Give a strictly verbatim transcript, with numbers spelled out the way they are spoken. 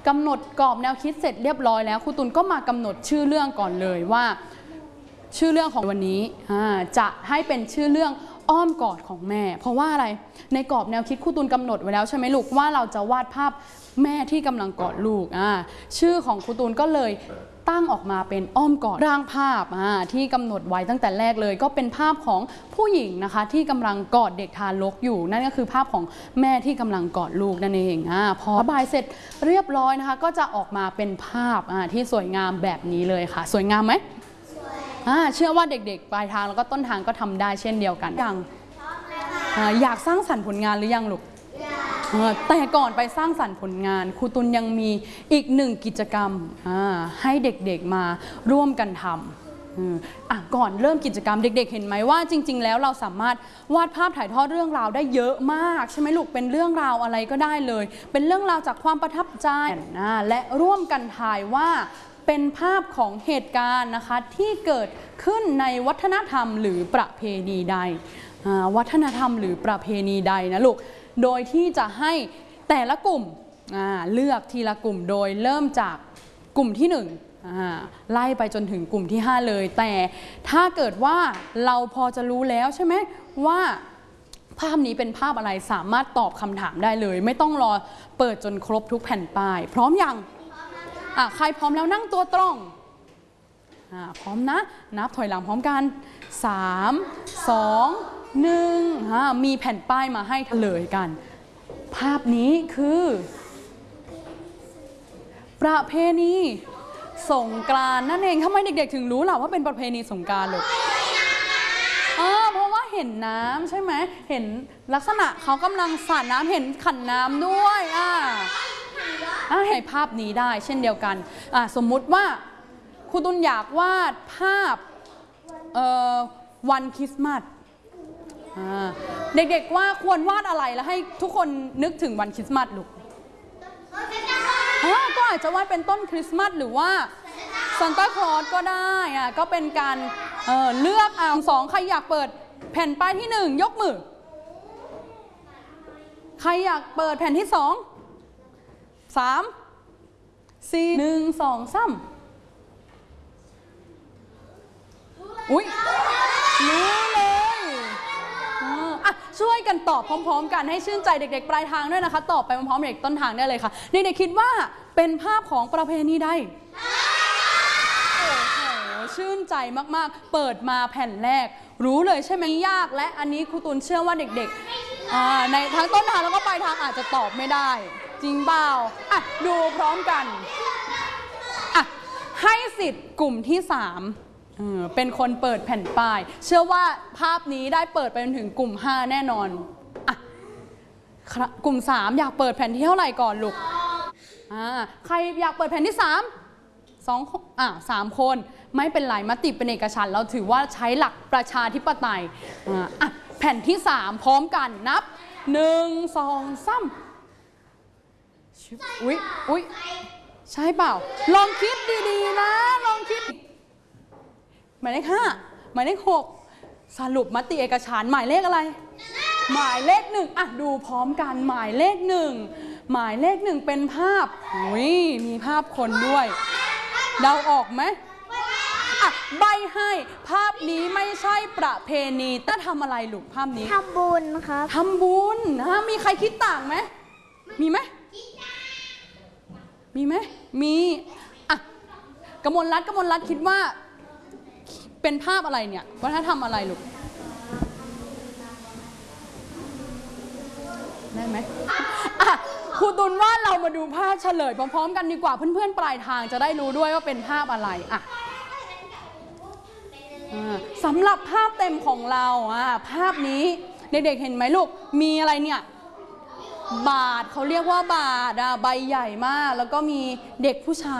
กำหนดกรอบแนวคิดเสร็จเรียบร้อยแล้วครูตุลก็มากำหนดชื่อเรื่องก่อนเลยว่าชื่อเรื่องของวันนี้จะให้เป็นชื่อเรื่องอ้อมกอดของแม่เพราะว่าอะไรในกรอบแนวคิดครูตุลกำหนดไว้แล้วใช่ไหมลูกว่าเราจะวาดภาพแม่ที่กำลังกอดลูกอ่าชื่อของครูตุลก็เลยตั้งออกมาเป็นอ้อมกอดร่างภาพที่กำหนดไว้ตั้งแต่แรกเลยก็เป็นภาพของผู้หญิงนะคะที่กำลังกอดเด็กทารกอยู่นั่นก็คือภาพของแม่ที่กำลังกอดลูกนั่นเองอ่าพอระบายเสร็จเรียบร้อยนะคะก็จะออกมาเป็นภาพอ่าที่สวยงามแบบนี้เลยค่ะสวยงามไหมเชื่อว่าเด็กๆปลายทางแล้วก็ต้นทางก็ทำได้เช่นเดียวกันอย่างอยากสร้างสรรค์ผลงานหรือยังลูกแต่ก่อนไปสร้างสรรค์ผลงานครูตุลยังมีอีกหนึ่งกิจกรรมให้เด็กๆมาร่วมกันทำอ่ะก่อนเริ่มกิจกรรมเด็กๆเห็นไหมว่าจริงๆแล้วเราสามารถวาดภาพถ่ายทอดเรื่องราวได้เยอะมากใช่ไหมลูกเป็นเรื่องราวอะไรก็ได้เลยเป็นเรื่องราวจากความประทับใจและร่วมกันทายว่าเป็นภาพของเหตุการณ์นะคะที่เกิดขึ้นในวัฒนธรรมหรือประเพณีใดวัฒนธรรมหรือประเพณีใดนะลูกโดยที่จะให้แต่ละกลุ่มเลือกทีละกลุ่มโดยเริ่มจากกลุ่มที่หนึ่งไล่ไปจนถึงกลุ่มที่ห้าเลยแต่ถ้าเกิดว่าเราพอจะรู้แล้วใช่ไหมว่าภาพนี้เป็นภาพอะไรสามารถตอบคำถามได้เลยไม่ต้องรอเปิดจนครบทุกแผ่นป้ายพร้อมยังอ่ะใครพร้อมแล้วนั่งตัวตรงอ่ะพร้อมนะนับถอยหลังพร้อมกันสามสองหนึ่งมีแผ่นป้ายมาให้เฉลยกันภาพนี้คือประเพณีสงกรานต์นั่นเองทำไมเด็กๆถึงรู้ล่ะว่าเป็นประเพณีสงกรานต์ลูกเพราะว่าเห็นน้ำใช่ไหมเห็นลักษณะเขากำลังสาดน้ำเห็นขันน้ำด้วยอ่าเห็นภาพนี้ได้เช่นเดียวกันอ่าสมมุติว่าครูตุลอยากวาดภาพวันคริสต์มาสเด็กๆว่าควรวาดอะไรแล้วให้ทุกคนนึกถึงวันคริสต์มาสลูกก็อาจจะวาดเป็นต้นคริสต์มาสหรือว่าซานตาคลอสก็ได้อ่ะก็เป็นการ เ, เลือกเอาสองใครอยากเปิดแผ่นป้ายที่หนึ่งยกมือใครอยากเปิดแผ่นที่สองสามสี่หนึ่งสองสามอุ้ยรู้เลยอ่ะช่วยกันตอบพร้อมๆกันให้ชื่นใจเด็กๆปลายทางด้วยนะคะตอบไปพร้อมๆเด็กต้นทางได้เลยค่ะเด็กๆคิดว่าเป็นภาพของประเพณีใดโอ้โหชื่นใจมากๆเปิดมาแผ่นแรกรู้เลยใช่ไหมยากและอันนี้ครูตุลเชื่อว่าเด็กๆในทั้งต้นทางแล้วก็ปลายทางอาจจะตอบไม่ได้จริงเปล่าอ่ะดูพร้อมกันอ่ะให้สิทธิ์กลุ่มที่สามเป็นคนเปิดแผ่นป้ายเชื่อว่าภาพนี้ได้เปิดไปจนถึงกลุ่มห้าแน่นอนอ่ะกลุ่มสามอยากเปิดแผ่นที่เท่าไหร่ก่อนลูกอ่าใครอยากเปิดแผ่นที่สามสองอ่ะสามคนไม่เป็นไรมติเป็นเอกฉันท์เราถือว่าใช้หลักประชาธิปไตยอ่ะแผ่นที่สามพร้อมกันนับหนึ่งสองสามอุ๊ยอุ๊ยใช่เปล่าลองคิดดีๆนะลองคิดหมายเลขห้าหมายเลขหกสรุปมติเอกฉันท์หมายเลขอะไรหมายเลขหนึ่งอ่ะดูพร้อมกันหมายเลขหนึ่งหมายเลขหนึ่งเป็นภาพอุ้ยมีภาพคนด้วยเดาออกไหมอ่ะใบให้ภาพนี้ไม่ใช่ประเพณีแต่ทำอะไรลูกภาพนี้ทำบุญครับทำบุญนะมีใครคิดต่างไหมมีไหมมีไหมมีอ่ะกมลรัตน์กมลรัตน์คิดว่าเป็นภาพอะไรเนี่ยวัฒนธรรมอะไรลูกได้ไหมอ่ะครูตุลว่าเรามาดูภาพเฉลยพร้อมๆกันดีกว่าเพื่อนๆปลายทางจะได้รู้ด้วยว่าเป็นภาพอะไรอ่ะสำหรับภาพเต็มของเราอ่ะภาพนี้เด็กๆเห็นไหมลูกมีอะไรเนี่ยบาทเขาเรียกว่าบาทอ่ะใบใหญ่มากแล้วก็มีเด็กผู้ชาย